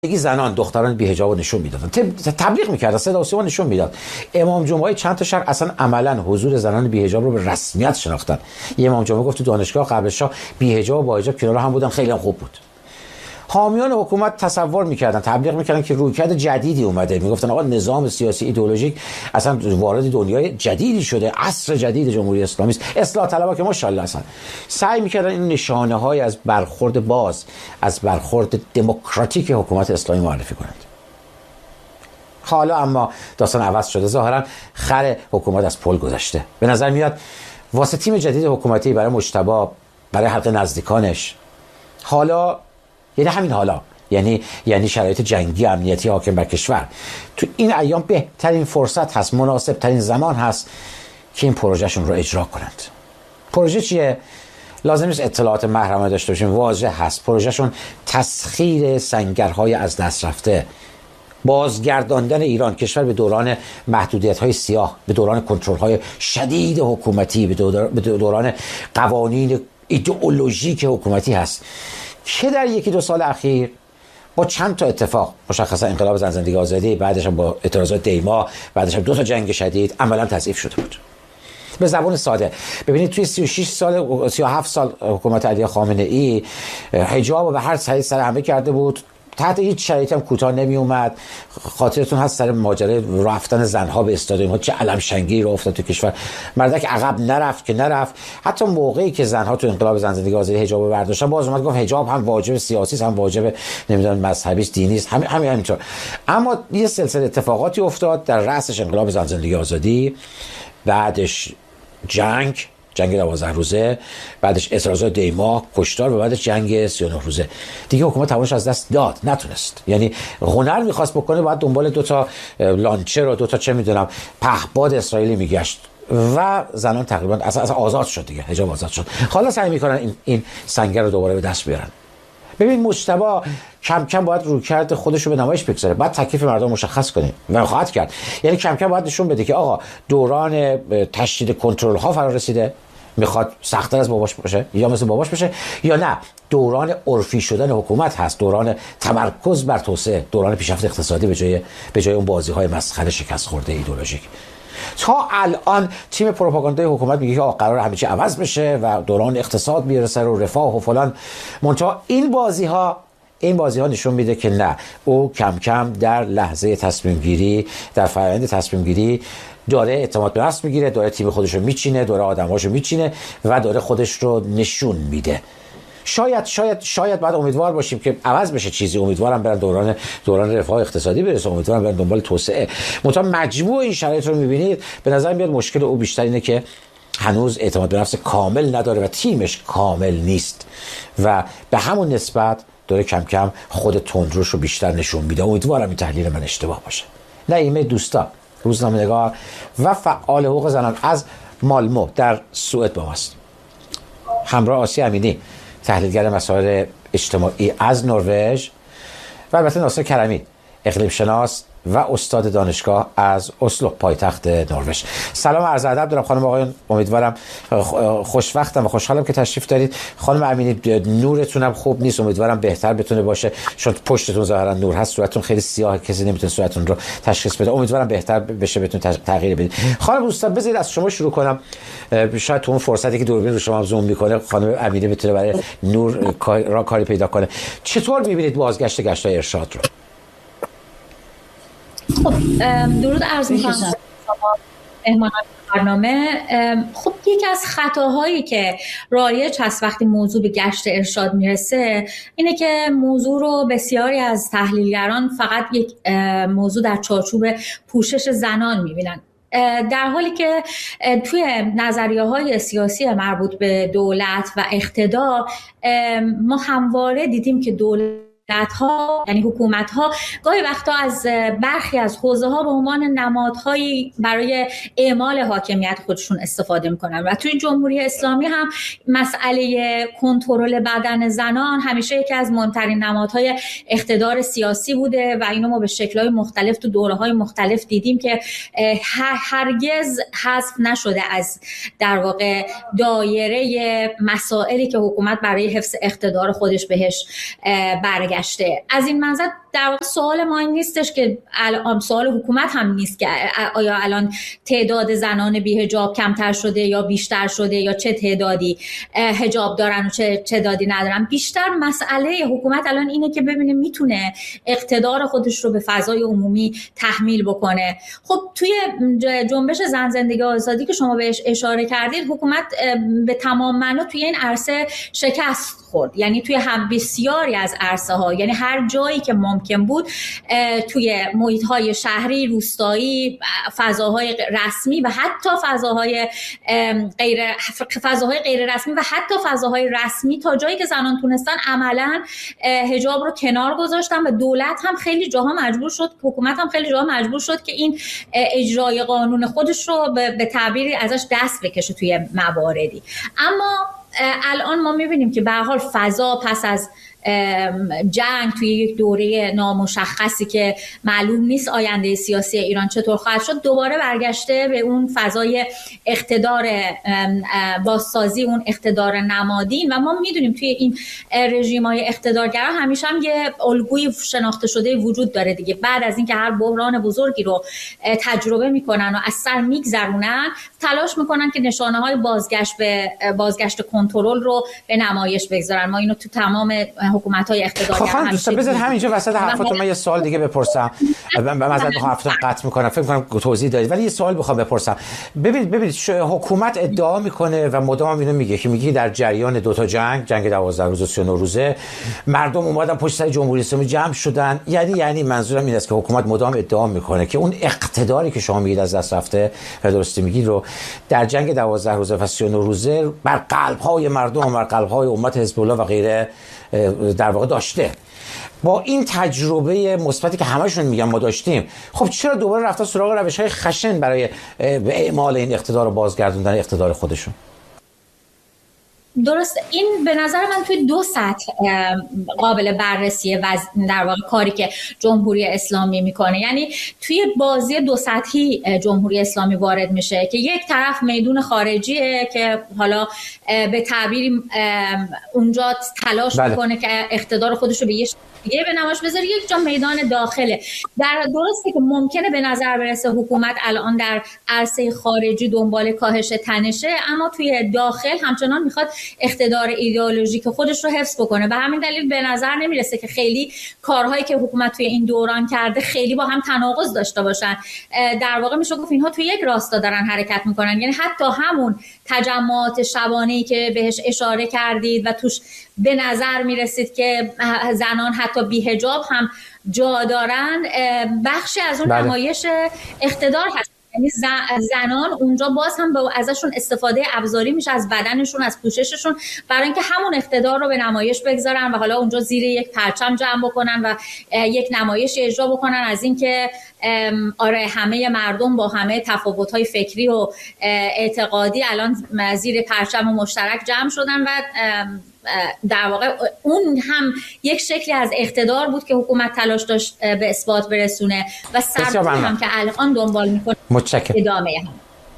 زنان دختران بی‌حجاب نشون میدادن، تبلیغ میکردن، صدا و سیما نشون میداد. امام جمعه چند تا شهر اصلا عملا حضور زنان بی‌حجاب رو به رسمیت شناختن. یه امام جمعه گفت تو دانشگاه قبل شاه بی‌حجاب و با حجاب کنار هم بودن، خیلی هم خوب بود. حامیان حکومت تصور میکردن، تبلیغ میکردن که رویکرد جدیدی اومده، میگفتن آقا نظام سیاسی ایدئولوژیک اصلا وارد دنیای جدیدی شده، عصر جدید جمهوری اسلامی است. اصلاح طلبها که ماشاءالله اصلا سعی میکردن این نشانه‌های از برخورد باز، از برخورد دموکراتیک حکومت اسلامی معرفی کنند. حالا اما داستان عوض شده، ظاهرا خر حکومت از پل گذشته. به نظر میاد واسه تیم جدید حکومتی برای مجتبی، برای حلقه نزدیکانش، حالا همین حالا یعنی شرایط جنگی امنیتی حاکم بر کشور، تو این ایام بهترین فرصت هست، مناسب ترین زمان هست که این پروژهشون رو اجرا کنند. پروژه چیه؟ لازم نیست اطلاعات محرمانه داشته باشیم، واضح هست. پروژهشون تسخیر سنگرهای از دست رفته، بازگرداندن ایران کشور به دوران محدودیت‌های سیاه، به دوران کنترل‌های شدید حکومتی، به دوران قوانین ایدئولوژیک حکومتی هست که در یکی دو سال اخیر با چند تا اتفاق، مشخصا انقلاب زن زندگی آزادی، بعدش هم با اعتراضات دیما، بعدش هم 2 تا جنگ شدید، عملا تضعیف شده بود. به زبان ساده ببینید توی 37 سال حکومت علی خامنه ای حجاب به هر صحیح سر همه کرده بود، تحت هیچ شرایطی هم کوتاه نمی اومد. خاطرتون هست سر ماجرای رفتن زنها به استادیوم ها چه علم شنگی رو افتاد تو کشور، مردک عقب نرفت که نرفت. حتی موقعی که زنها تو انقلاب زن زندگی آزادی حجاب برداشتن، باز اومد گفت حجاب هم واجب سیاسی است، هم واجب نمیدونم مذهبی است، دینی است، همینطور. اما یه سلسله اتفاقاتی افتاد در رأسش انقلاب زن زندگی آزادی، بعدش جنگ 12 روزه، بعدش اعتراضات دیما، کشتار، و بعدش جنگ 39 روزه. دیگه حکومت توانش از دست داد، نتونست. یعنی هنر میخواست بکنه، بعد دنبال 2 تا لانچر و 2 تا چه میدونم پهپاد اسرائیلی میگشت و زنان تقریبا اصلا آزاد شد دیگه، حجاب آزاد شد. حالا سعی میکنن این سنگر رو دوباره به دست بیارن. ببین مجتبی کم کم باید رویکرد خودش رو به نمایش بگذاره، بعد تکلیف مردم مشخص کنه و خواهد کرد. یعنی کم کم باید نشون بده که آقا دوران تشدید کنترل ها فرا رسیده، میخواد سخت‌تر از باباش باشه یا مثل باباش بشه، یا نه دوران عرفی شدن حکومت هست، دوران تمرکز بر توسعه، دوران پیشرفت اقتصادی به جای اون بازی‌های مسخره شکست خورده ایدئولوژیک. تا الان تیم پروپاگاندای حکومت میگه که قرار همه چی عوض بشه و دوران اقتصاد بیرسه و رفاه و فلان. منتها این بازی ها نشون میده که نه، او کم کم در لحظه تصمیم گیری، در فرآیند تصمیم گیری داره اعتماد به نفس میگیره، داره تیم خودش رو میچینه، داره آدماشو میچینه و داره خودش رو نشون میده. شاید بعد امیدوار باشیم که عوض بشه چیزی، امیدوارم برن دوران رفاه اقتصادی برسه، امیدوارم برن دنبال توسعه. منتها مجموع این شرایط رو میبینید، به نظر میاد مشکل او بیشتر اینه که هنوز اعتماد به نفس کامل نداره و تیمش کامل نیست و به همون نسبت داره کم کم خود تندروش رو بیشتر نشون میده. امیدوارم این تحلیل من اشتباه باشه. نعیمه دوستا، روزنامه‌نگار و فعال حقوق زنان از مالمو در سوئد با ماست. همراه آسیا امینی، تحلیلگر مسائل اجتماعی از نروژ، و البته ناصر کرمی، اقلیم شناس و استاد دانشگاه از اسلو، پایتخت نروژ. سلام، عرض ادب دارم خانم آقایان. امیدوارم خوشوقتم و خوشحالم که تشریف دارید. خانم امینی، نورتونم خوب نیست، امیدوارم بهتر بتونه باشه، چون پشتتون ظاهرا نور هست، صورتتون خیلی سیاه، کسی نمیتونه صورتتون رو تشخیص بده. امیدوارم بهتر بشه، بتونه تغییر بدید. خانم دوستان، بذارید از شما شروع کنم. شاید تو اون فرصتی که دوربین رو شما زوم میکنه خانم امینی بتونه برای نور کاری پیدا کنه. چطور میبینید بازگشت گشتای ارشاد رو؟ خب درود عرض می‌کنم مهمانان برنامه. خب یکی از خطاهایی که رایج هست وقتی موضوع به گشت ارشاد میرسه اینه که موضوع رو بسیاری از تحلیلگران فقط یک موضوع در چارچوب پوشش زنان میبینن، در حالی که توی نظریه‌های سیاسی مربوط به دولت و اقتدار ما همواره دیدیم که دولت‌ها یعنی حکومت‌ها گاهی وقتا از برخی از حوزه‌ها به عنوان نمادهایی برای اعمال حاکمیت خودشون استفاده می‌کنن و توی جمهوری اسلامی هم مسئله کنترل بدن زنان همیشه یکی از مهمترین نمادهای اقتدار سیاسی بوده و اینو ما به شکل‌های مختلف تو دوره‌های مختلف دیدیم که هرگز حذف نشده از در واقع دایره مسائلی که حکومت برای حفظ اقتدار خودش بهش برگشته. از این منظر در واقع سوال ما این نیستش که سوال حکومت هم نیست که آیا الان تعداد زنان بی‌حجاب کمتر شده یا بیشتر شده یا چه تعدادی حجاب دارن و چه تعدادی ندارن. بیشتر مسئله حکومت الان اینه که ببینه میتونه اقتدار خودش رو به فضای عمومی تحمیل بکنه. خب توی جنبش زن زندگی آزادی که شما بهش اشاره کردید، حکومت به تمام معنا توی این عرصه شکست خورد. یعنی توی هم بسیاری از عرصه ها، یعنی هر جایی که ممکن بود توی محیط های شهری، روستایی، فضاهای رسمی و حتی فضاهای غیر رسمی و حتی فضاهای رسمی، تا جایی که زنان تونستن عملاً حجاب رو کنار گذاشتن و دولت هم خیلی جاها مجبور شد، حکومت هم خیلی جاها مجبور شد که این اجرای قانون خودش رو به تعبیری ازش دست بکشه توی مواردی. اما الان ما میبینیم که به هر حال فضا پس از جنگ توی یک دوره نامشخصی که معلوم نیست آینده سیاسی ایران چطور خواهد شد، دوباره برگشته به اون فضای اقتدار بازسازی، اون اقتدار نمادین. و ما میدونیم توی این رژیم‌های اقتدارگرا همیشه هم یه الگوی شناخته شده وجود داره دیگه. بعد از اینکه هر بحران بزرگی رو تجربه میکنن و از سر میگذرونن، تلاش میکنن که نشانه‌های بازگشت کنترل رو به نمایش بگذارن. ما اینو تو تمام حکومت‌های اقتدارگرا خب دوستان بذارید همینجا وسط حرفاتون من یه سوال دیگه بپرسم. مثلا میخوام حرفتون قطع میکنم، فکر میکنم توضیح دادید، ولی یه سوال میخوام بپرسم. ببینید حکومت ادعا میکنه و مدام اینو میگه که میگه در جریان دو تا جنگ 12 روز و 39 روزه مردم اومدن پشت سر جمهوری اسلامی جمع شدن. یعنی منظورم این است که حکومت مدام ادعا میکنه که اون اقتداری که شما میگید از دست رفته و درستی میگید رو در جنگ 12 روزه و 39 روزه بر قلب‌های مردم و بر قلب‌های امت حزب الله و غیره در واقع داشته. با این تجربه مثبتی که همشون میگن ما داشتیم، خب چرا دوباره رفتن سراغ روش‌های خشن برای اعمال این اقتدار و بازگردوندن اقتدار خودشون؟ درست، این به نظر من توی دو سطح قابل بررسیه و در واقع کاری که جمهوری اسلامی میکنه. یعنی توی بازی دو سطحی جمهوری اسلامی وارد میشه که یک طرف میدون خارجیه که حالا به تعبیری اونجا تلاش میکنه که اقتدار خودش رو به یه دیگه به نمایش بذاره، یک جا میدان داخله. درسته که ممکنه به نظر برسه حکومت الان در عرصه خارجی دنبال کاهش تنشه، اما توی داخل همچنان میخواد اقتدار ایدئولوژیک خودش رو حفظ بکنه. به همین دلیل به نظر نمیرسه که خیلی کارهایی که حکومت توی این دوران کرده خیلی با هم تناقض داشته باشن. در واقع میشه گفت اینها توی یک راستا دارن حرکت میکنن. یعنی حتی همون تجمعات شبانه‌ای که بهش اشاره کردید و توش به نظر میرسید که زنان حتی بی‌حجاب هم جا دارن، بخشی از اون نمایش اقتدار هست. یعنی زنان اونجا باز هم ازشون استفاده ابزاری میشه، از بدنشون، از پوشششون، برای اینکه همون اقتدار رو به نمایش بگذارن و حالا اونجا زیر یک پرچم جمع بکنن و یک نمایش اجرا بکنن از اینکه آره همه مردم با همه تفاوت‌های فکری و اعتقادی الان زیر پرچم مشترک جمع شدن. و در واقع اون هم یک شکلی از اقتدار بود که حکومت تلاش داشت به اثبات برسونه و سرکوب هم که الان دنبال میکنه ادامه هم.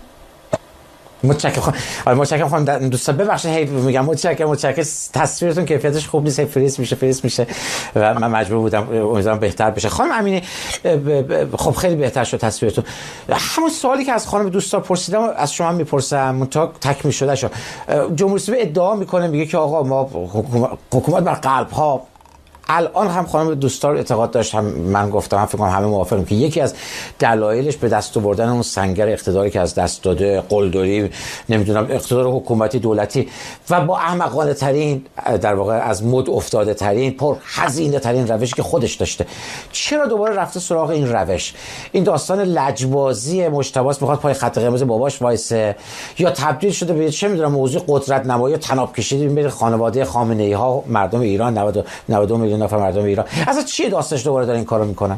متشکرم خانم. دوستان ببخشید میگم متشکرم. تصویرتون کیفیتش خوب نیست، فریز میشه و من مجبور بودم، امیدوارم بهتر بشه. خانم امینی خب خیلی بهتر شد تصویرتون. همون سوالی که از خانم دوستا پرسیدم از شما میپرسم، تا تکمیل شده شد. جمهوری اسلامی ادعا میکنه، میگه که آقا ما حکومت بر قلب‌ها. الان هم خانم دوستار اعتقاد داشت، هم من گفتم، هم فکر کنم همه موافقیم که یکی از دلایلش به دست آوردن اون سنگر اقتداری که از دست داده، قلدری، نمیدونم اقتدار حکومتی دولتی و با احمقانه ترین در واقع از مد افتاده ترین، پر هزینه ترین روشی که خودش داشته، چرا دوباره رفته سراغ این روش؟ این داستان لجبازی مجتبی میخواد پای خط قرمز باباش وایسه، یا تبدیل شده به چه میدونم موضوع قدرت نمایی و طناب کشیدی بین خانواده خامنه‌ای ها، مردم ایران، 92 میلیون نفر مردم ایران؟ اصلا چیه داستانش دوباره داره این کارو میکنن؟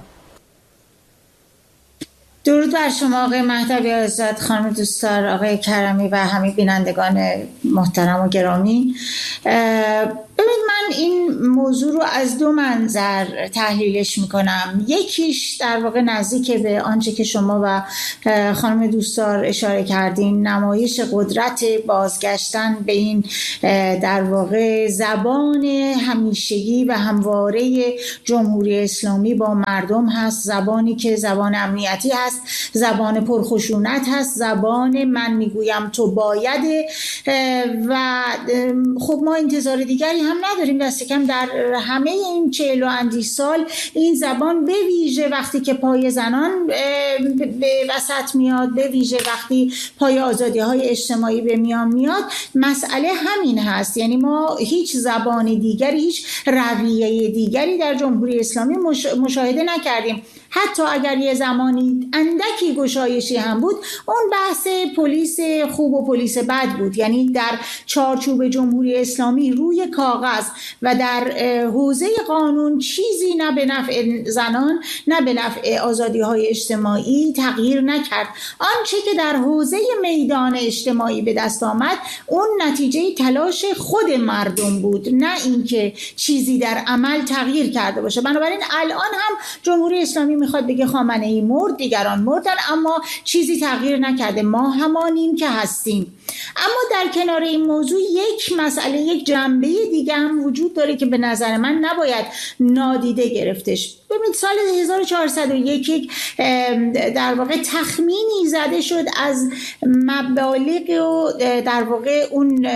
درود بر شما آقای مهدوی عزت، خانم دوستار، آقای کرمی و همه بینندگان محترم و گرامی. ببینید من من این موضوع رو از دو منظر تحلیلش میکنم. یکیش در واقع نزدیک به آنچه که شما و خانم دوستدار اشاره کردین، نمایش قدرت بازگشتن به این در واقع زبان همیشگی و همواره جمهوری اسلامی با مردم هست، زبانی که زبان امنیتی هست، زبان پرخشونت هست، زبان من میگویم تو باید. و خب ما انتظار دیگری هم نداریم، دست کم در همه این 40 و اندی سال این زبان به ویژه وقتی که پای زنان به وسط میاد، به ویژه وقتی پای آزادی های اجتماعی به میان میاد، مسئله همین هست. یعنی ما هیچ زبان دیگری، هیچ رویه دیگری در جمهوری اسلامی مشاهده نکردیم. حتی اگر یه زمانی اندکی گشایشی هم بود، اون بحث پلیس خوب و پلیس بد بود. یعنی در چارچوب جمهوری اسلامی روی کاغذ و در حوزه قانون چیزی نه به نفع زنان نه به نفع آزادی‌های اجتماعی تغییر نکرد. آنچه که در حوزه میدان اجتماعی به دست آمد، اون نتیجه تلاش خود مردم بود، نه اینکه چیزی در عمل تغییر کرده باشه. بنابراین الان هم جمهوری اسلامی میخواد بگه خامنه‌ای مرد، دیگران مردن، اما چیزی تغییر نکرده، ما همانیم که هستیم. اما در کنار این موضوع یک مسئله، یک جنبه دیگه هم وجود داره که به نظر من نباید نادیده گرفتش. ببینید سال 1401 در واقع تخمینی زده شد از مبالغ و در واقع اون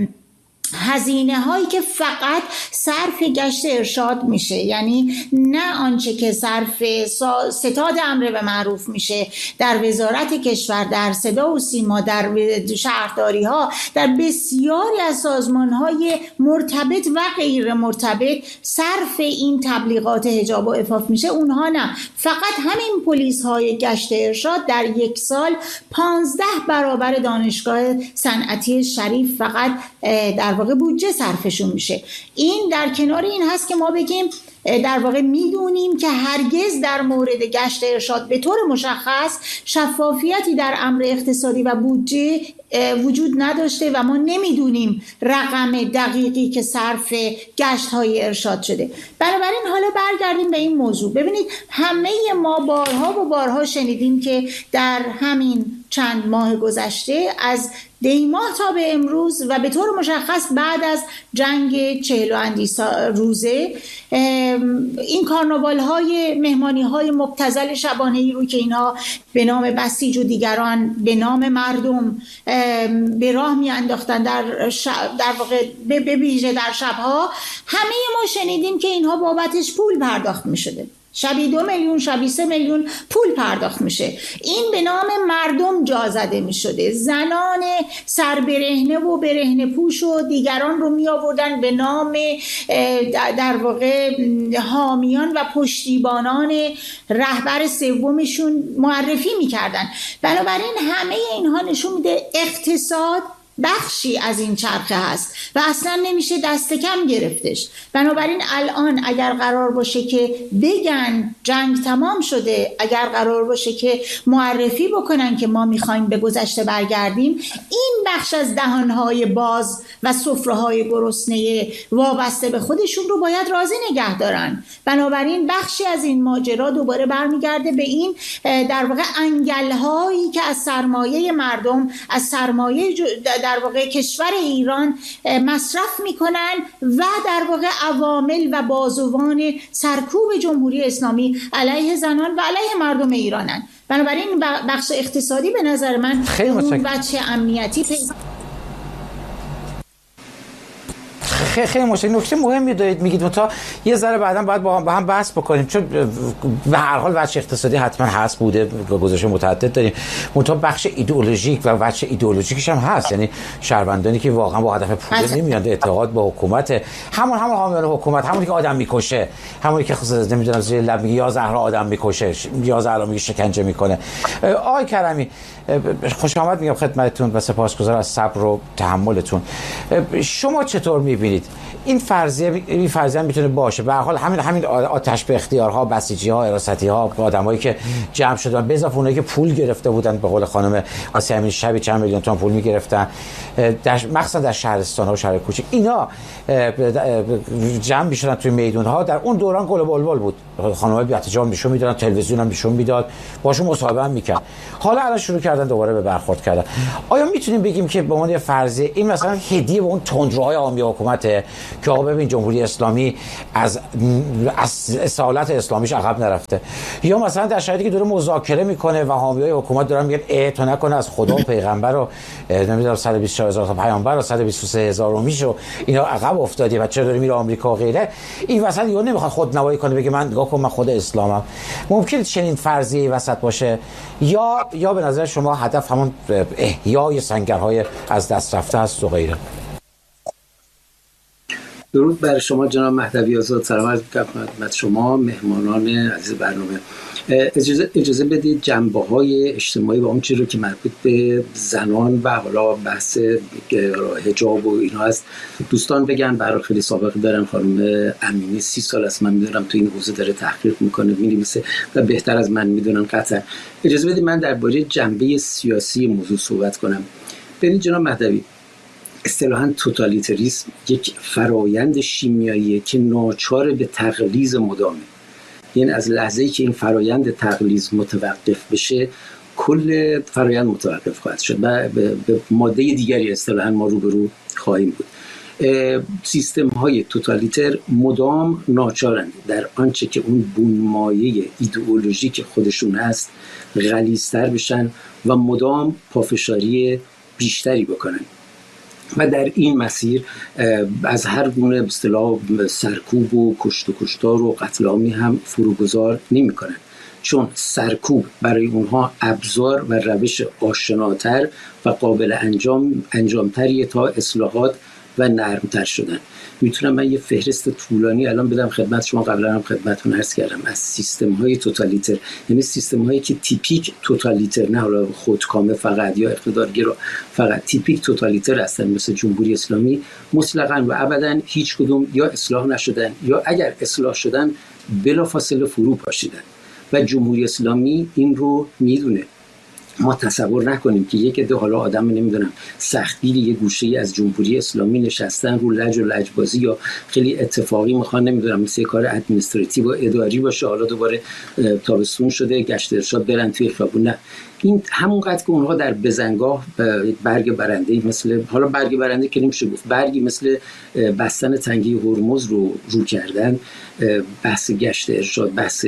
هزینه هایی که فقط صرف گشت ارشاد میشه، یعنی نه آنچه که صرف ستاد امر به معروف میشه در وزارت کشور، در صدا و سیما، در شهرداری ها، در بسیاری از سازمان های مرتبط و غیر مرتبط صرف این تبلیغات حجاب و عفاف میشه. اونها نه، فقط همین پلیس های گشت ارشاد در یک سال 15 برابر دانشگاه صنعتی شریف فقط در واقع بودجه صرفشون میشه. این در کنار این هست که ما بگیم در واقع میدونیم که هرگز در مورد گشت ارشاد به طور مشخص شفافیتی در امر اقتصادی و بودجه وجود نداشته و ما نمیدونیم رقم دقیقی که صرف گشت های ارشاد شده. بنابراین حالا برگردیم به این موضوع. ببینید همه ما بارها و بارها شنیدیم که در همین چند ماه گذشته از دیماه تا به امروز و به طور مشخص بعد از جنگ 40 و اندی روزه این کارناوال های مهمانی های مبتذل شبانه‌ای رو که اینها به نام بسیج و دیگران به نام مردم به راه می انداختن در واقع به ویژه در شبها، همه ما شنیدیم که اینها بابتش پول پرداخت می شده. شبی 2 میلیون، شبی 3 میلیون پول پرداخت میشه. این به نام مردم جا زده میشده. زنان سربرهنه و برهنه پوش و دیگران رو می آوردن به نام در واقع حامیان و پشتیبانان رهبر سومشون معرفی میکردن. بنابراین همه اینها نشون میده اقتصاد بخشی از این چرخه هست و اصلا نمیشه دست کم گرفتش. بنابراین الان اگر قرار باشه که بگن جنگ تمام شده، اگر قرار باشه که معرفی بکنن که ما میخوایم به گذشته برگردیم، این بخش از دهانهای باز و سفره‌های گرسنه وابسته به خودشون رو باید راضی نگه دارن. بنابراین بخشی از این ماجرا دوباره برمیگرده به این در واقع انگل‌هایی که از سرمایه مردم، از سرمایه در واقع کشور ایران مصرف میکنن و در واقع عوامل و بازوان سرکوب جمهوری اسلامی علیه زنان و علیه مردم ایرانن. بنابراین بخش اقتصادی به نظر من اون بچه امنیتی خیلی مشکل. نکته مهمی دارید میگید، تا یه ذره بعداً باید با هم بحث بکنیم، چون به هر حال بخش اقتصادی حتما هست، بوده، گزارش متعدد داریم، منتها بخش ایدئولوژیک و بخش ایدئولوژیکش هم هست. یعنی شهروندانی که واقعا با هدف پول نمیاد، اعتقاد با حکومت، همون حامیان حکومت، همونی که آدم میکشه، همونی که خصوصا نمیدونم زیر لب میگه یا زهرا آدم میکشه یا زهرا میگه شکنجه میکنه. آقای کرمی خوش آمد میگم خدمتتون و سپاسگزارم از صبر و تحملتون. شما چطور میبینید این فرضیه میتونه باشه. به هر حال همین آتش به اختیارها، بسیجی‌ها، حراستی‌ها، آدمایی که جمع شدن، به اضافه اونایی که پول گرفته بودن، به قول خانم آسیا امینی شبی چند میلیون تومان پول میگرفتن، مخصوصا در شهرستان‌ها و شهر کوچیک، اینا جمع میشدن توی میدون‌ها. در اون دوران گل و بلبل بود، خانم‌های بی‌احتجاب نشون میدادن، تلویزیون هم نشون میداد، باشون مصاحبه هم میکرد. حالا الان شروع کردن دوباره به برخورد کردن. آیا میتونیم بگیم که به عنوان فرضیه این مثلا هدیه به اون تندروهای عامی حکومته که آقا ببین جمهوری اسلامی از اصالت اسلامیش عقب نرفته، یا مثلا در شرایطی که داره مذاکره میکنه و حامیای حکومت دارن میگن تو نکنه از خدا و پیغمبر و نمیدونم 124000 تا پیامبر و 123000 رومیشو اینا عقب افتادی و چرا داره میره آمریکا و غیره، این وسط یهو نمیخواد خود نوایی کنه بگه من نگاه کن من خود اسلامم. ممکنه چنین فرضیه‌ای وسط باشه، یا به نظر شما هدف همون احیای سنگرهای از دست رفته است و غیره؟ درود بر شما جناب مهدوی آزاد، سلام عرض می‌کنم خدمت شما مهمانان عزیز برنامه. اجازه بدید جنبه‌های اجتماعی و اون چیزی رو که مربوط به زنان و حالا بحث حجاب و اینا هست دوستان بگن. برای خیلی سابقه دارن، خانم امینی 30 سال است من میدونم تو این حوزه داره تحقیق میکنه، می‌نویسه و بهتر از من میدونن قطعا. اجازه بدید من درباره جنبه سیاسی موضوع صحبت کنم. ببینید جناب مهدوی، اصطلاحاً توتالیتریسم یک فرایند شیمیاییه که ناچار به تقلیز مدامه. یعنی از لحظه‌ای که این فرایند تقلیز متوقف بشه کل فرایند متوقف خواهد شد و به ماده دیگری اصطلاحاً ما روبرو خواهیم بود. سیستم‌های توتالیتر مدام ناچارند در آنچه که اون بنمایه ایدئولوژیک خودشون هست غلیظ‌تر بشن و مدام پافشاری بیشتری بکنن و در این مسیر از هر گونه به اصطلاح سرکوب و کشت و کشتار و قتل عامی هم فروگذار نمی‌کنن، چون سرکوب برای اونها ابزار و روش آشناتر و قابل انجامتریه تا اصلاحات و نرمتر شدن. میتونم من یه فهرست طولانی الان بدم خدمت شما، قبلا هم خدمتتون عرض کردم، از سیستم‌های توتالیتر، یعنی سیستم‌هایی که تیپیک توتالیتر، نه حالا خودکامه فقط یا اقتدارگرا فقط، تیپیک توتالیتر هستن مثل جمهوری اسلامی، مطلقاً و ابداً هیچ کدوم یا اصلاح نشدن یا اگر اصلاح شدن بلافاصله فرو پاشیدن و جمهوری اسلامی این رو میدونه. ما تصور نکنیم که یک عده حالا آدم نمیدونم سختگیری یه گوشه‌ای از جمهوری اسلامی نشستن رو لج و لجبازی یا خیلی اتفاقی میخوان نمیدونم مثل کار ادمنستراتیو و اداری باشه، حالا دوباره تابستون شده گشت ارشاد برن توی خیابون. نه، این همونقدر که اونها در بزنگاه برگ برنده، مثل حالا برگ برنده که نمیشه گفت، برگی مثل بستن تنگه هرمز رو کردن، بحث گشت ارشاد، بحث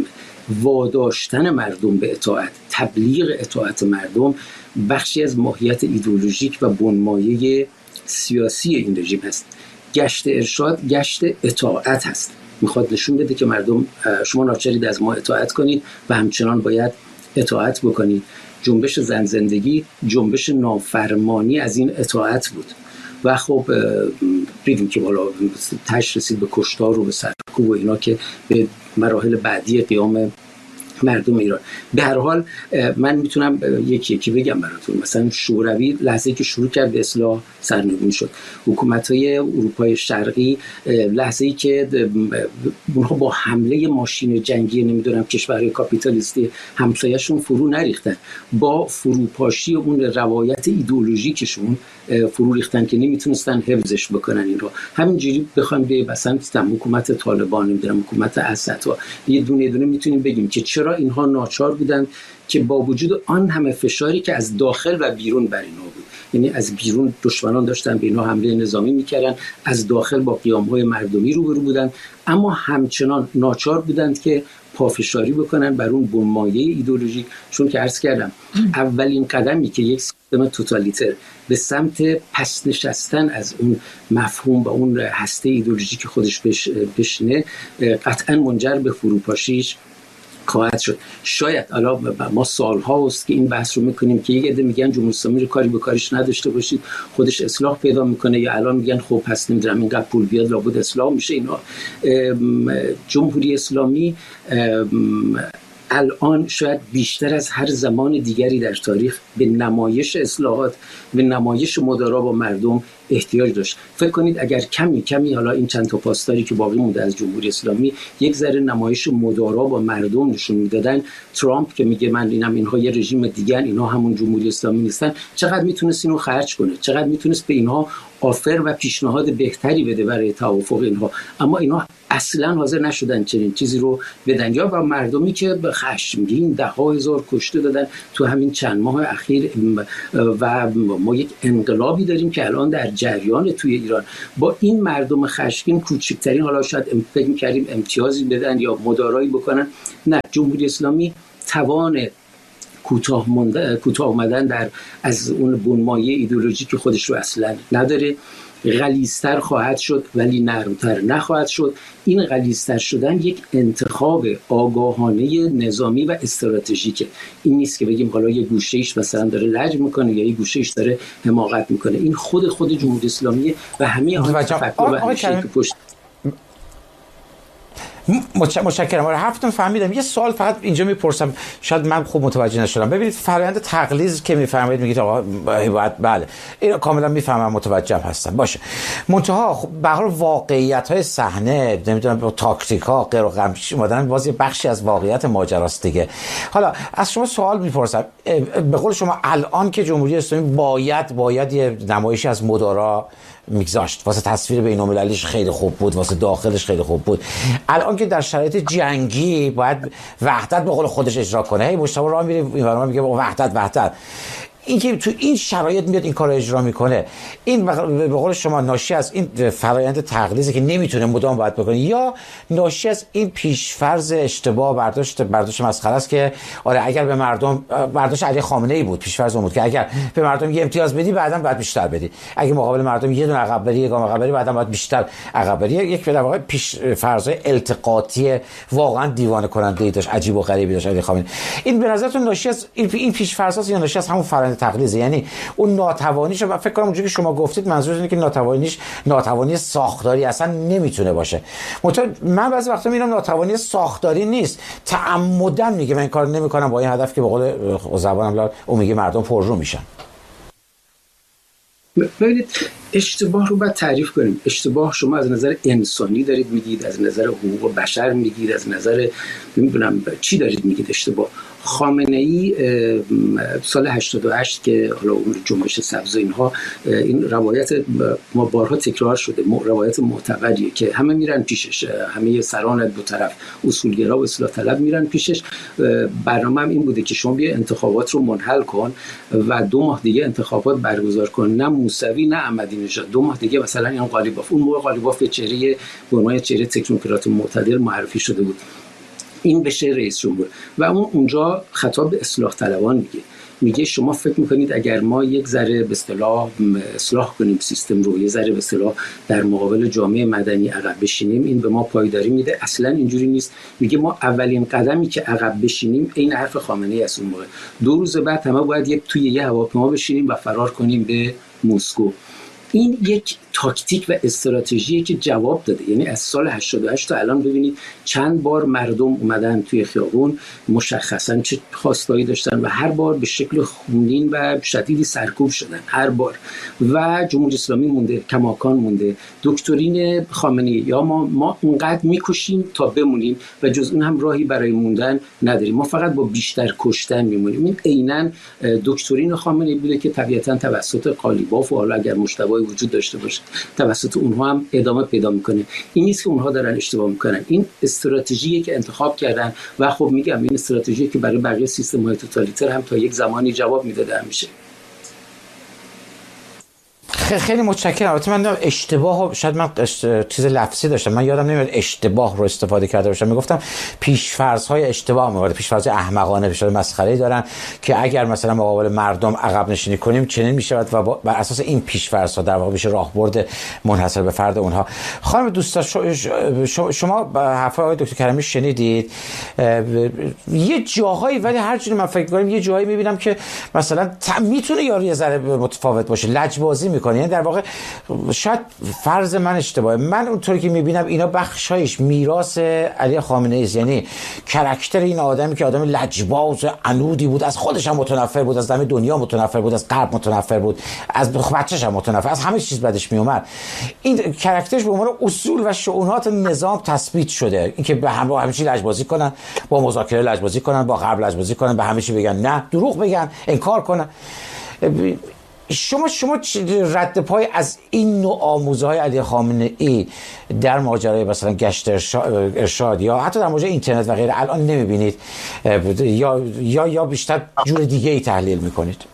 واداشتن مردم به اطاعت، تبلیغ اطاعت مردم بخشی از ماهیت ایدئولوژیک و بنمایه سیاسی این رژیم هست. گشت ارشاد گشت اطاعت هست، میخواد نشون بده که مردم شما ناچارید از ما اطاعت کنید و همچنان باید اطاعت بکنید. جنبش زن زندگی جنبش نافرمانی از این اطاعت بود و خب دیدیم که بالا تش رسید به کشتار و به سرکوب و اینا که به مراحل بعدی قیام مردم ایران. به هر حال من میتونم یکی بگم براتون. مثلا شوروی لحظه‌ای که شروع کرد به اصلاح سرنگون شد. حکومت‌های اروپای شرقی لحظه‌ای که اونها با حمله ماشین جنگی نمیدونم کشورهای کاپیتالیستی همسایه‌شون فرو نریختن، با فروپاشی اون روایت ایدئولوژیکشون فرو ریختن که نمیتونستن حفظش بکنن. این رو همینجوری بخوام به مثلا حکومت طالبان نمیدونم حکومت اسد و یه دونه میتونیم بگیم که چرا اینها ناچار بودند که با وجود آن همه فشاری که از داخل و بیرون بر اینها بود، یعنی از بیرون دشمنان داشتن به اینها حمله نظامی میکردن، از داخل با قیام‌های مردمی روبرو بودند، اما همچنان ناچار بودند که پافشاری بکنن بر اون بنمایه ایدئولوژیک. چون که عرض کردم اولین قدمی که یک سیستم توتالیتر به سمت پس نشستن از اون مفهوم و اون هسته ایدئولوژیک خودش بشینه قطعا منجر به فروپاشیش خواهد شد. شاید الان ما سال‌ها است که این بحث رو میکنیم که یک عده میگن جمهوری اسلامی رو کاری به کارش نداشته باشید، خودش اصلاح پیدا میکنه، یا الان میگن خب پس نمیدونم اینقدر پول بیاد لابد اصلاح میشه. اینا جمهوری اسلامی الان شاید بیشتر از هر زمان دیگری در تاریخ به نمایش اصلاحات، به نمایش مدارا با مردم احتیاج داشت. فکر کنید اگر کمی حالا این چند تا پاسداری که باقی مونده از جمهوری اسلامی یک ذره نمایش مدارا با مردم نشون میدادن، ترامپ که میگه من اینها یه رژیم دیگه، اینها همون جمهوری اسلامی نیستن، چقدر میتونست اینو خرج کنه، چقدر میتونست به اینها آفر و پیشنهاد بهتری بده برای توافق اینها. اما اینها اصلا حاضر نشدن چنین چیزی رو بدن. یا و مردمی که به خشمگین ده ها هزار کشته دادن تو همین چند ماه اخیر و ما یک انقلابی داریم که الان در جریان توی ایران. با این مردم خشمگین کوچکترین، حالا شاید فکر می‌کردیم امتیازی بدن یا مدارایی بکنن، نه، جمهوری اسلامی توان کوتاه اومدن در از اون بنمایه ایدئولوژیک خودش رو اصلا نداره. غلیظتر خواهد شد ولی نرمتر نخواهد شد. این غلیظتر شدن یک انتخاب آگاهانه نظامی و استراتژیکه. این نیست که بگیم حالا یه گوشه‌ایش مثلا داره لج میکنه یا یه گوشه‌ایش داره حماقت میکنه. این خود جمهوری اسلامی و همه آن تفکر و اندیشه‌ای که پشت. متشکرم. حرفتون فهمیدم. یه سوال فقط اینجا میپرسم، شاید من خوب متوجه نشدم. ببینید فرآیند تقلیظ که میفرمایید، میگید آقا بله این کاملا میفهمم، متوجهم هستم، باشه. منتها خب به هر حال واقعیت‌های صحنه، نمیدونم با تاکتیک‌ها غیر و غمش اومدن باز یه بخشی از واقعیت ماجراست دیگه. حالا از شما سوال میپرسم، به قول شما الان که جمهوری اسلامی باید یه نمایشی از مدارا میگذاشت، واسه تصویر بین‌المللیش خیلی خوب بود، واسه داخلش خیلی خوب بود، الان که در شرایط جنگی باید وحدت به قول خودش اجرا کنه، هی مشتاق راه میره اینورا میگه وحدت. این که تو این شرایط میاد این کارو اجرا میکنه، این به قول شما ناشی از این فرآیند تقلیزی که نمیتونه مدام باید بکنه، یا ناشی از این پیشفرض اشتباه برداشت مسخره است که آره اگر به مردم، برداشت علی خامنه ای بود، پیشفرض اون بود که اگر به مردم یه امتیاز بدی بعداً باید بیشتر بدی، اگه مقابل مردم یه دونه عقب بری، یه گام عقب بری، بعداً باید بیشتر عقب بری. یک در واقع پیشفرض التقاطی واقعا دیوانه کننده ای داشت، عجیب و غریبی داشت علی خامنه. این به نظرتون ناشی از این پیشفرض یا ناشی از همون فرآیند تقلیزه؟ یعنی اون ناتوانیش، و فکر کنم اونجوری که شما گفتید منظورتون اینه که ناتوانی ساختاری اصلا نمیتونه باشه. من بعضی وقتا میگم ناتوانی ساختاری نیست، تعمدن میگه من این کارو نمیکنم با این هدف که به قول زبانم اون میگه مردم پررو میشن. ببینید اشتباه رو باید تعریف کنیم. اشتباه شما از نظر انسانی دارید میگید، از نظر حقوق بشر میگید، از نظر نمیدونم چی دارید میگید اشتباه. خامنه ای سال 88 که حالا اون جنبش سبز اینها، این روایت ما بارها تکرار شده، روایت معتبریه که همه میرن پیشش، همه سران دو طرف، اصولگرا و اصلاح طلب میرن پیشش. برنامه‌ام این بوده که شما بیا انتخابات رو منحل کن و 2 ماه دیگه انتخابات برگزار کن، نه موسوی نه احمدی نژاد. 2 ماه دیگه مثلا این قالیباف، اون موقع قالیباف چهره به عنوان چهره تکنوکرات معتدل معرفی شده بود، این بشه رئیس جمهور. و اونجا خطاب به اصلاح طلبان میگه شما فکر میکنید اگر ما یک ذره به اصلاح کنیم سیستم رو، یه ذره به اصطلاح در مقابل جامعه مدنی عقب بشینیم، این به ما پایداری میده؟ اصلا اینجوری نیست. میگه ما اولین قدمی که عقب بشینیم، این حرف خامنه ای است اون موقع، 2 روز بعد همه باید توی یه هواپیما بشینیم و فرار کنیم به مسکو. این یک تاکتیک و استراتژیه که جواب داده. یعنی از سال 88 تا الان ببینید چند بار مردم اومدن توی خیابون، مشخصا چه خواستایی داشتن و هر بار به شکل خونین و شدیدی سرکوب شدن هر بار. و جمهوری اسلامی مونده، کماکان مونده. دکترین خامنه ای یا ما اونقدر میکشیم تا بمونیم و جز اون هم راهی برای موندن نداریم، ما فقط با بیشتر کشتن میمونیم. این عیناً دکترین خامنه ای بوده که طبیعتاً توسط قالیباف و حالا اگر مشتبهی وجود داشته باشه توسط اونها هم ادامه پیدا میکنه. این نیست که اونها دارن اشتباه میکنن، این استراتژیه که انتخاب کردن و خب میگم این استراتژی که برای بقیه سیستم‌های توتالیتر هم تا یک زمانی جواب میداده همیشه. خیلی متشکرم. البته من اشتباه، شاید من چیز لفظی داشتم، من یادم نمیاد اشتباه رو استفاده کرده باشم. میگفتم پیش‌فرض‌های اشتباه می‌وارد، پیش‌فرض احمقانه، پیش‌فرض مسخره‌ای دارن که اگر مثلا مقابل مردم عقب نشینی کنیم چنین می‌شود و بر اساس این پیش‌فرض‌ها در واقع میشه راهبرد منحصر به فرد اونها. خانم دوستا، شما حرفای آقای دکتر کریمی شنیدید. یه جاهایی، ولی هر جوری من فکر می‌کنم یه جاهایی می‌بینم که مثلا میتونه یه ذره متفاوت باشه، لجبازی می‌کنه. یعنی در واقع شاید فرض من اشتباهه، من اونطوری که میبینم اینا بخشایش میراث علی خامنه‌ای است. یعنی کاراکتر این آدمی که آدم لجباز عنودی بود، از خودش هم متنفر بود، از همه دنیا متنفر بود، از غرب متنفر بود، از بچه‌ش هم متنفر، از همه چیز بدش میومد. این کاراکترش به عنوان اصول و شؤونات نظام تثبیت شده، اینکه به همه چی لجبازی کنن، با مذاکره لجبازی کنن، با غرب لجبازی کنن، به همه چی بگن نه، دروغ بگن، انکار کنن. شما رد پای از این نوع آموزه‌های علی خامنه‌ای در ماجرای مثلا گشت ارشاد یا حتی در ماجرای اینترنت و غیره الان نمی‌بینید یا بیشتر جور دیگه ای تحلیل می‌کنید؟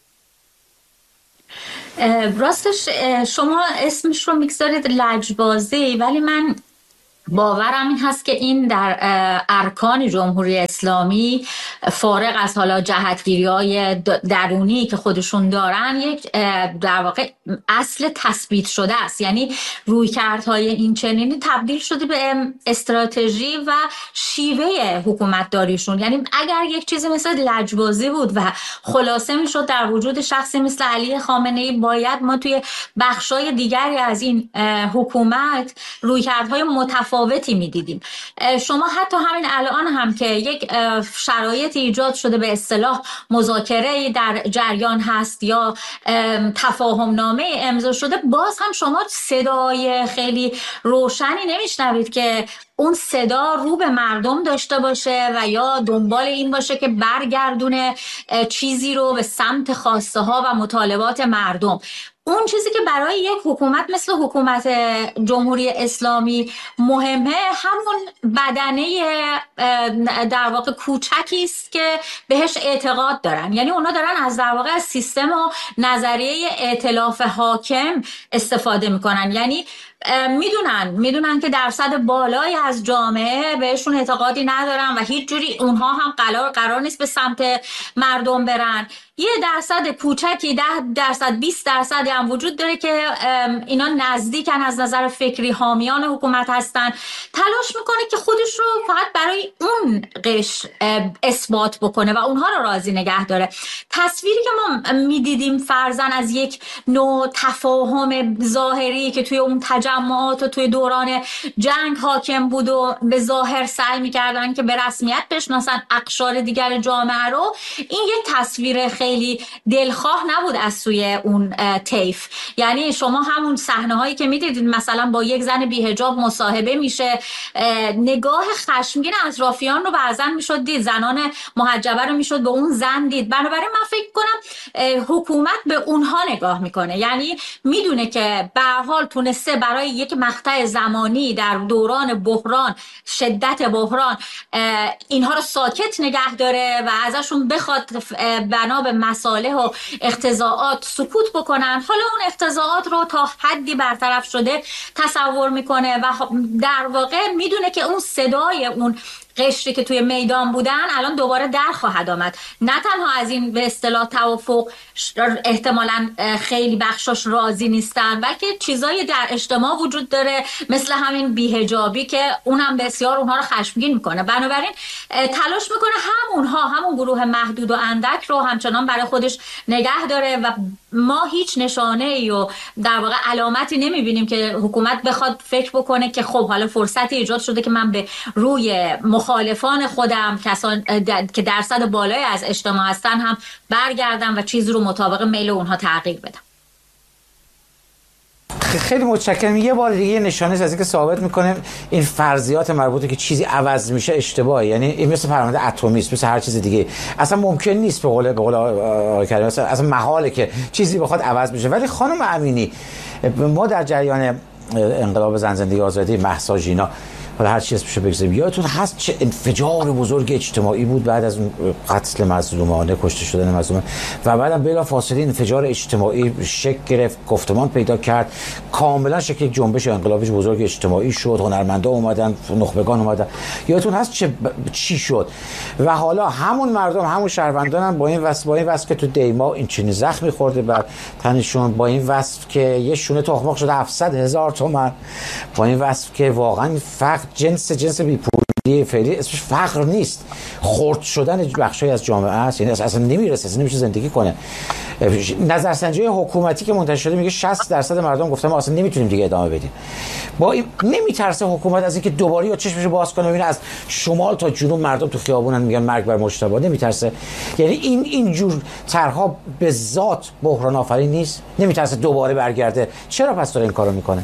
راستش شما اسمش رو میگذارید لجبازی، ولی من باورم این هست که این در ارکان جمهوری اسلامی فارغ از حالا جهتگیری‌های درونی که خودشون دارن یک در واقع اصل تثبیت شده است. یعنی رویکردهای این چنینی تبدیل شده به استراتژی و شیوه حکومت داریشون. یعنی اگر یک چیزی مثل لجبازی بود و خلاصه میشد در وجود شخصی مثل علی خامنه‌ای، باید ما توی بخشای دیگری از این حکومت رویکردهای متفاوتی میدیدیم. شما حتی همین الان هم که یک شرایط ایجاد شده به اصطلاح مذاکره در جریان هست یا تفاهم نامه امضا شده، باز هم شما صدای خیلی روشنی نمیشنوید که اون صدا رو به مردم داشته باشه و یا دنبال این باشه که برگردونه چیزی رو به سمت خواسته ها و مطالبات مردم. اون چیزی که برای یک حکومت مثل حکومت جمهوری اسلامی مهمه، همون بدنه در واقع کوچکی است که بهش اعتقاد دارن. یعنی اونا دارن از در واقع سیستم و نظریه ائتلاف حاکم استفاده میکنن. یعنی میدونن که درصد بالایی از جامعه بهشون اعتقادی ندارن و هیچ جوری اونها هم قرار نیست به سمت مردم برن. یه درصد کوچکی 10%، 20% هم وجود داره که اینا نزدیکن از نظر فکری، حامیان حکومت هستن، تلاش میکنه که خودش رو فقط برای اون قشر اثبات بکنه و اونها رو راضی نگه داره. تصویری که ما میدیدیم فرضاً از یک نوع تفاهم ظاهری که توی اون تجمعات و توی دوران جنگ حاکم بود و به ظاهر سعی میکردن که به رسمیت بشناسن اقشار دیگر جامعه رو، این یک تصویر خیلی دلخواه نبود از سوی اون طیف. یعنی شما همون صحنه هایی که میدیدید مثلا با یک زن بی‌حجاب مصاحبه میشه، نگاه خشمگین اطرافیان رو بعضن میشد دید، زنان محجبه رو میشد به اون زن دید. بنابراین من فکر کنم حکومت به اونها نگاه میکنه، یعنی میدونه که به هر حال تونسته برای یک مقطع زمانی در دوران بحران، شدت بحران، اینها رو ساکت نگه داره و ازشون بخواد بنا به مصالح و اقتضاعات سکوت بکنن. حالا اون اقتضاعات رو تا حدی برطرف شده تصور میکنه و در واقع میدونه که اون صدای اون قشری که توی میدان بودن الان دوباره در خواهد آمد. نه تنها از این به اصطلاح توافق احتمالاً خیلی بخشاش راضی نیستن، بلکه چیزایی در اجتماع وجود داره مثل همین بی‌حجابی که اونم بسیار اونها رو خشمگین میکنه. بنابراین تلاش میکنه همون گروه محدود و اندک رو همچنان برای خودش نگه داره و ما هیچ نشانه‌ای و در واقع علامتی نمیبینیم که حکومت بخواد فکر بکنه که خب حالا فرصتی ایجاد شده که من به روی مخالفان خودم، کسان که درصد بالایی از اجتماع هستن، هم برگردم و چیزی رو مطابق میل اونها تغییر بدم. خیلی متشکرم. یه بار دیگه نشانه از اینکه ثابت میکنه این فرضیات مربوطه که چیزی عوض میشه اشتباهه. یعنی این مثل پرونده اتمی است، مثل هر چیز دیگه، اصلا ممکن نیست به قول آقای کریمی اصلا محاله که چیزی بخواد عوض بشه. ولی خانم امینی، ما در جریان انقلاب زن زندگی آزادی، مهسا ژینا، حالا هر چیز بشه بگذاریم، یادتون هست چه انفجار بزرگ اجتماعی بود بعد از اون قتل مظلومانه، کشته شدن مظلوم، و بعدم بلا فاصله انفجار اجتماعی شکل گرفت، گفتمان پیدا کرد، کاملا شکل یک جنبش انقلابی بزرگ اجتماعی شد، هنرمندا اومدن، نخبگان اومدن. یادتون هست چی شد؟ و حالا همون مردم، همون شهروندان هم با این وصف که تو دیما این چنین زخمی خورده بر تنشون، با این وصف که یه شونه تخمق شده 700,000 تومان، با این وصف که واقعا فقط جنس بیپولی، فعلی اسمش فقر نیست، خرد شدن بخشی از جامعه است، یعنی اصلا نمیرسه، اصلا نمیشه زندگی کنه. نظرسنجی حکومتی که منتشر شده میگه 60% مردم گفتن ما اصلا نمیتونیم دیگه ادامه بدیم. با این نمیترسه حکومت از اینکه دوباره یا چشمشو باز کنه ببینه از شمال تا جنوب مردم تو خیابونن میگن مرگ بر مجتبی؟ نمیترسه؟ یعنی این جور طرحها به ذات بحران آفرین نیست؟ نمیترسه دوباره برگرده؟ چرا پس داره این کارو میکنه؟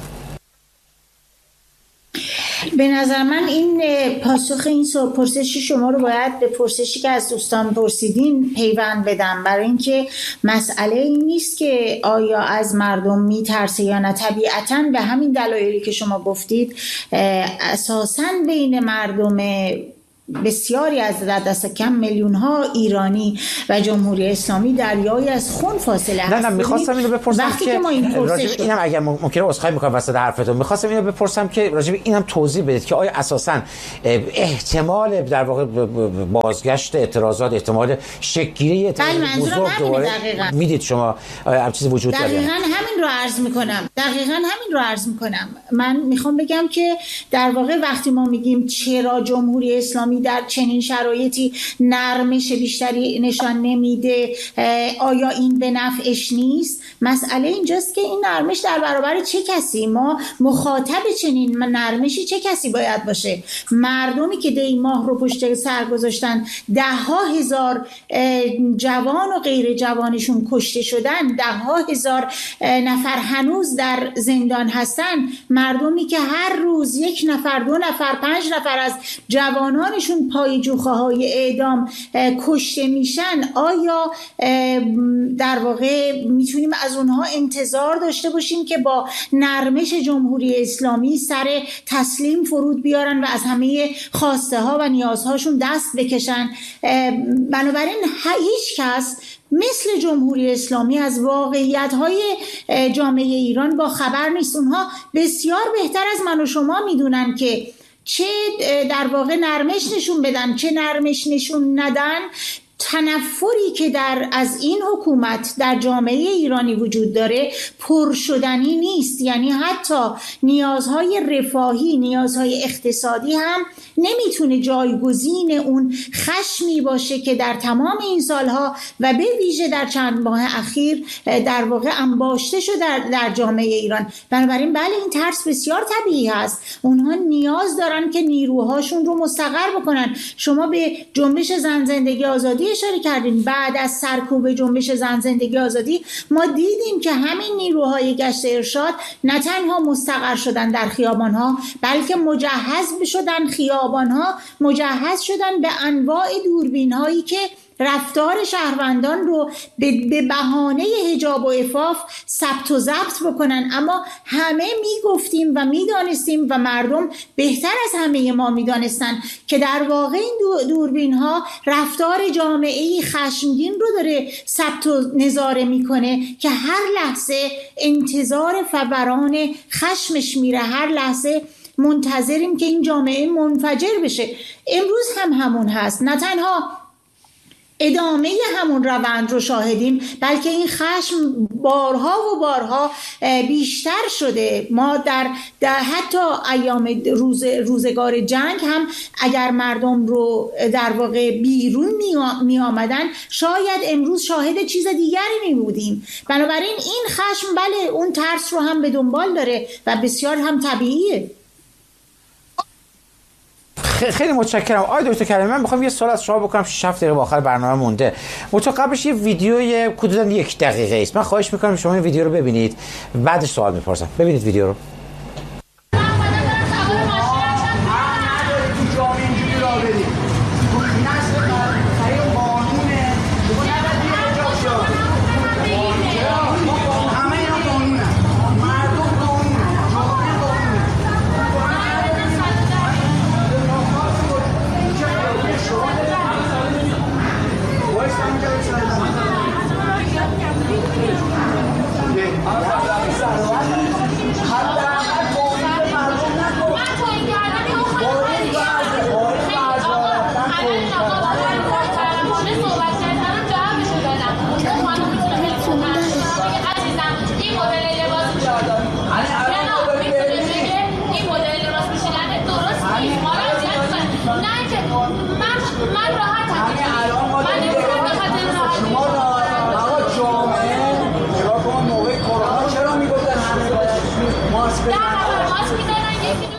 به نظر من این پاسخ این پرسش شما رو باید به پرسشی که از دوستان پرسیدین پیوند بدم، برای اینکه مسئله این نیست که آیا از مردم میترسه یا نه. طبیعتاً به همین دلایلی که شما گفتید اساساً بین مردم بسیاری از دست کم میلیون ها ایرانی و جمهوری اسلامی دریایی از خون فاصله هست. نه میخواستم اینو بپرسم که راجب اینم اگر ممکنه عذرخواهی میکنم وسط حرفتون، میخواستم اینو بپرسم که راجب اینم توضیح بدید که آیا اساسا احتمال در واقع بازگشت اعتراضات، احتمال شکل‌گیری بزرگ دوباره میدید شما هم چیزی وجود داره؟ دقیقاً همین رو عرض میکنم. من میخوام بگم که در واقع وقتی ما میگیم چرا جمهوری اسلامی در چنین شرایطی نرمش بیشتری نشان نمیده، آیا این به نفعش نیست؟ مسئله اینجاست که این نرمش در برابر چه کسی؟ ما مخاطب چنین نرمشی چه کسی باید باشه؟ مردمی که دی ماه رو پشت سر گذاشتن، 10,000 جوان و غیر جوانشون کشته شدن، 10,000 نفر هنوز در زندان هستن، مردمی که هر روز 1 نفر 2 نفر 5 نفر از جوانانشون پای جوخه‌های اعدام کشته میشن، آیا در واقع میتونیم از اونها انتظار داشته باشیم که با نرمش جمهوری اسلامی سر تسلیم فرود بیارن و از همه خواسته ها و نیازهاشون دست بکشن؟ بنابراین هیچ کس مثل جمهوری اسلامی از واقعیت‌های جامعه ایران با خبر نیست. اونها بسیار بهتر از من و شما میدونن که چه در واقع نرمش نشون بدن، چه نرمش نشون ندن. تنفری که از این حکومت در جامعه ایرانی وجود داره پرشدنی نیست. یعنی حتی نیازهای رفاهی، نیازهای اقتصادی هم نمیتونه جایگزین اون خشمی باشه که در تمام این سالها و به ویژه در چند ماه اخیر در واقع انباشته شده در جامعه ایران. بنابراین بله، این ترس بسیار طبیعی هست. اونها نیاز دارن که نیروهاشون رو مستقر بکنن. شما به جنبش زن زندگی آزادی اشاره کردین. بعد از سرکوب جنبش زن زندگی آزادی ما دیدیم که همین نیروهای گشت ارشاد نه تنها مستقر شدن در خیابانها، بلکه مجهز شدن، خیابانها مجهز شدن به انواع دوربین‌هایی که رفتار شهروندان رو به بهانه حجاب و عفاف ثبت و ضبط بکنن. اما همه میگفتیم و میدانستیم و مردم بهتر از همه ما میدانستن که در واقع این دوربین ها رفتار جامعه‌ای خشمگین رو داره ثبت و نظاره میکنه که هر لحظه انتظار فوران خشمش میره، هر لحظه منتظریم که این جامعه منفجر بشه. امروز هم همون هست. نه تنها ادامه همون روند رو شاهدیم، بلکه این خشم بارها و بارها بیشتر شده. ما در حتی ایام روزگار جنگ هم اگر مردم رو در واقع بیرون می آمدن، شاید امروز شاهد چیز دیگری می بودیم. بنابراین این خشم بله اون ترس رو هم به دنبال داره و بسیار هم طبیعیه. خیلی متشکرم آقای دکتر کریمی. من میخوام یه سوال از شما بکنم، 6 دقیقه آخر برنامه مونده. قبلش یه ویدیوی حدوداً 1 دقیقه است. من خواهش میکنم شما این ویدیو رو ببینید، بعدش سوال میپرسم. ببینید ویدیو رو. نه من راحتم. من نمی‌تونم بخاطر شما آقا جامعه چرا با موقع کرونا چرا میگفتن همه باید ماسک می‌زنن یکی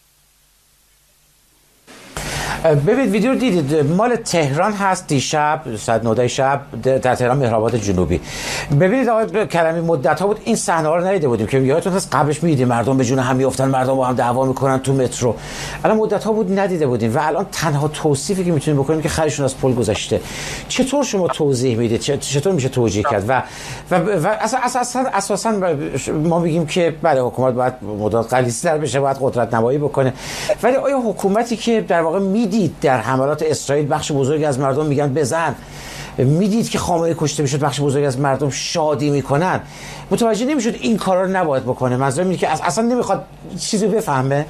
ببینید ویدیو رو دیدید، مال تهران هست. دیشب ساعت 9 شب در تهران مهرآباد جنوبی. ببینید آقای کریمی مدت ها بود این صحنه ها رو ندیده بودیم که یادتون هست قبلش می‌دیدیم مردم به جون هم میافتن، مردم با هم دعوا میکنن تو مترو. الان مدت ها بود ندیده بودیم و الان تنها توصیفی که میتونیم بکنیم که خرشون از پل گذشته. چطور شما توضیح میدید؟ چطور میشه توجیه کرد؟ و اساسا ما میگیم که بله حکومت باید مدت غلیظ‌تر بشه، باید قدرت نمایی بکنه، ولی آیا حکومتی که در واقع میدید در حملات اسرائیل بخش بزرگی از مردم میگن بزن، میدید که خامنه‌ای کشته میشد، بخش بزرگی از مردم شادی میکنن، متوجه نمیشد این کارا رو نباید بکنه؟ منظورم اینه که اصلا نمیخواد چیزی بفهمه.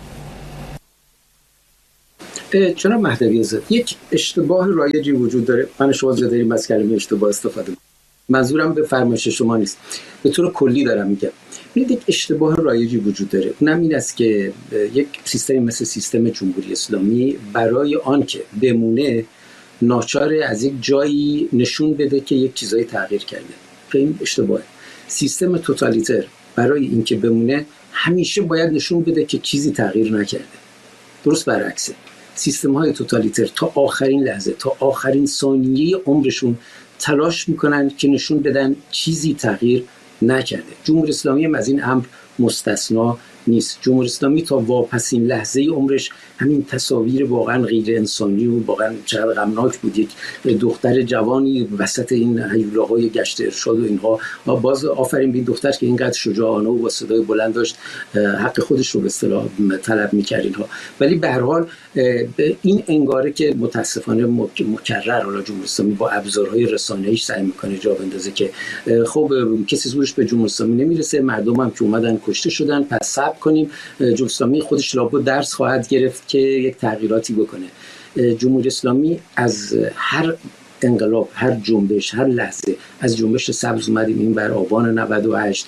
جناب مهدوی آزاد، یک اشتباه رایجی وجود داره. من شما زیاد داریم از کلمه اشتباه استفاده می‌کنید. منظورم به فرمایش شما نیست، به طور کلی دارم میگم. یک اشتباه رایجی وجود داره، اونم این است که یک سیستمی مثل سیستم جمهوری اسلامی برای آنکه بمونه ناچار از یک جایی نشون بده که یک چیزایی تغییر کرده. که این اشتباهه. سیستم توتالیتر برای اینکه بمونه همیشه باید نشون بده که چیزی تغییر نکرده. درست برعکسه. سیستم‌های توتالیتر تا آخرین لحظه، تا آخرین ثانیه عمرشون تلاش میکنن که نشون بدن چیزی تغییر نکرده. جمهوری اسلامی هم از این امر مستثنا نیست. جمهوری اسلامی تا واپسین لحظه عمرش همین تصاویر واقعا غیر انسانی و واقعا چقدر غمناک بود، یک دختر جوانی وسط این هیولاهای گشت ارشاد و اینها. باز آفرین به این دختر که اینقدر شجاعانه و با صدای بلند داشت حق خودش رو به اصطلاح طلب می‌کرد اینها. ولی به هر حال این انگاره که متاسفانه مکرر حالا جمهوری اسلامی با ابزارهای رسانه‌ایش سعی می‌کنه جا بندازه که خب کسی زورش به جمهوری اسلامی نمیرسه، مردم هم که اومدن کشته شدن، پس صبر کنیم جمهوری اسلامی خودش لابد درس خواهد گرفت که یک تغییراتی بکنه. جمهوری اسلامی از هر انقلاب، هر جنبش، هر لحظه، از جنبش سبز اومدیم این بر آبان 98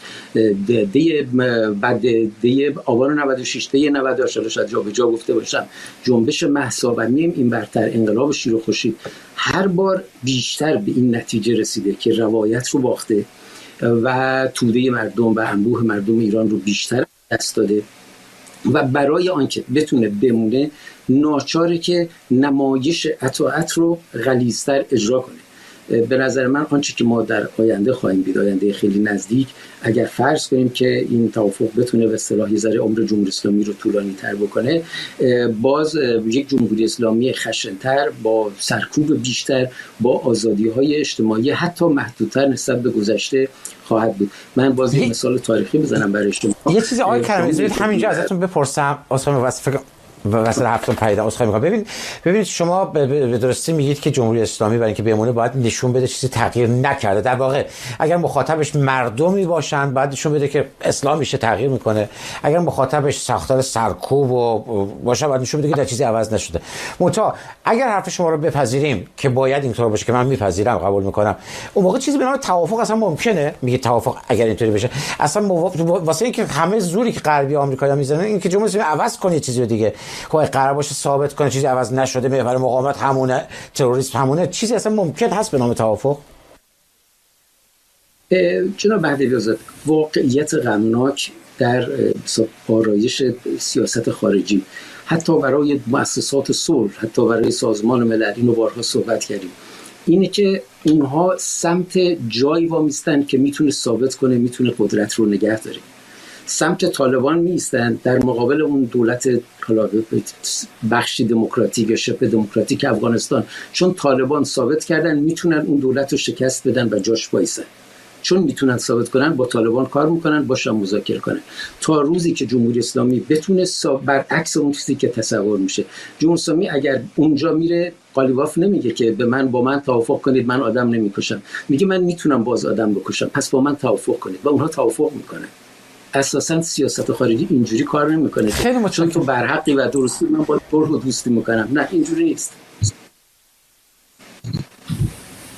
بعد دی آبان 96 دی 98 شاید جا به جا گفته باشم، جنبش مهسا و میم این برتر، انقلاب شیر و خورشید، هر بار بیشتر به این نتیجه رسیده که روایت رو باخته و توده مردم و انبوه مردم ایران رو بیشتر دست داده و برای آنکه بتونه بمونه ناچاره که نمایش اطاعت رو غلیظ‌تر اجرا کنه. به نظر من آنچه که ما در آینده خواهیم دید، آینده خیلی نزدیک، اگر فرض کنیم که این توافق بتونه به اصطلاح یه ذره عمر جمهوری اسلامی رو طولانی‌تر بکنه، باز یک جمهوری اسلامی خشن‌تر، با سرکوب بیشتر، با آزادی‌های اجتماعی حتی محدودتر نسبت به گذشته خواهد بود. من باز یه مثال تاریخی بزنم برای شما. یه چیزی آقای کریمی همینجا ازتون بپرسم، واسه هفتم پیدا اسخای می‌کنم. ببینید شما به درستی میگید که جمهوری اسلامی برای اینکه بمونه باید نشون بده چیزی تغییر نکرده. در واقع اگر مخاطبش مردمی باشن باید نشون بده که اسلام میشه تغییر میکنه. اگر مخاطبش ساختار سرکوب و باشه باید نشون بده که در چیزی عوض نشده. منتها اگر حرف شما رو بپذیریم که باید اینطور باشه، که من میپذیرم، قبول میکنم، اون موقع چیزی به نام توافق اصلا ممکنه؟ میگه توافق اگر اینطوری بشه اصلا واسه اینکه همه زوری که غربی آمریکایی‌ها میزنن این که جمهوری اسلامی عوض کنه چیزی دیگه، خب قرار باشه ثابت کنه چیزی عوض نشده، محور مقاومت همونه، تروریسم همونه، چیزی اصلا ممکن هست به نام توافق؟ جناب مهدوی آزاد، واقعیت غمناک در آرایش سیاست خارجی، حتی برای مؤسسات صلح، حتی برای سازمان ملل، اینو بارها صحبت کردیم، اینه که اونها سمت جایی وامیستن که میتونه ثابت کنه، میتونه قدرت رو نگه داره. سمت طالبان نیستن در مقابل اون دولت بخشی دموکراتیک یا شبه دموکراتیک افغانستان، چون طالبان ثابت کردن میتونن اون دولت رو شکست بدن و جاش وایسن، چون میتونن ثابت کنن با طالبان کار میکنن، باشن مذاکره کنن. تا روزی که جمهوری اسلامی بتونه برعکس اون چیزی که تصور میشه، جمهوری اسلامی اگر اونجا میره قالیباف نمیگه که با من توافق کنید من آدم نمیکشم، میگه من میتونم باز آدم بکشم پس با من توافق کنید، و اونها توافق میکنن. اساساً سیاست خارجی اینجوری کار نمیکنه چون تو برحقی و درستی من با تو رو دوستی میکنم. نه اینجوری نیست.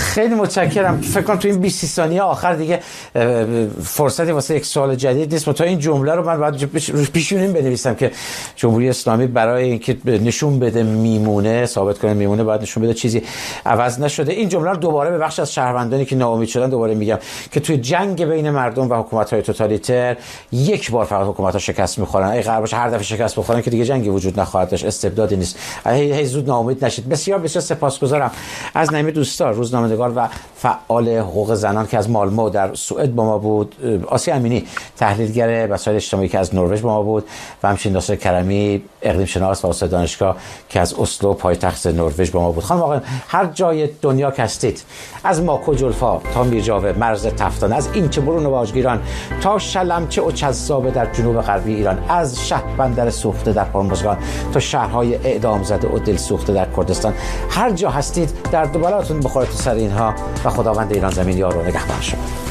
خیلی متشکرم. فکر کنم تو این 20 ثانیه آخر دیگه فرصتی واسه یک سوال جدید نیست. تا این جمله رو من باید روش پیشونیم بنویسم که جمهوری اسلامی برای اینکه نشون بده میمونه، ثابت کنه میمونه، باید نشون بده چیزی عوض نشده. این جمله رو دوباره به بخش از شهروندانی که ناامید شدن دوباره میگم که توی جنگ بین مردم و حکومت‌های توتالیتر یک بار فقط حکومت‌ها شکست می‌خورن. اگه قرار باشه هر دفعه شکست بخورن که دیگه جنگی وجود نخواهد داشت، استبدادی نیست. هی زود ناامید نشید. بسیار بسیار سپاسگزارم از نعیم دوستدار، روزنامه‌نگار و فعال حقوق زنان که از مالمو در سوئد با ما بود، آسیا امینی تحلیلگر مسائل اجتماعی که از نروژ با ما بود و همچنین ناصر کرمی اقلیم شناس و استاد دانشگاه که از اسلو پایتخت نروژ با ما بود. خانم آقایان، هر جای دنیا که هستید، از ماکو جلفا تا میرجاوه، مرز تفتان، از اینچه برون و واژگیران تا شلمچه و چذابه در جنوب غربی ایران، از شهربندر سوخته در هرمزگان تا شهرهای اعدام زده و دل سوخته در کردستان، هر جا هستید در دوباراتون بخوره تو سر اینها و خداوند ایران زمین یار و نگهبان شما.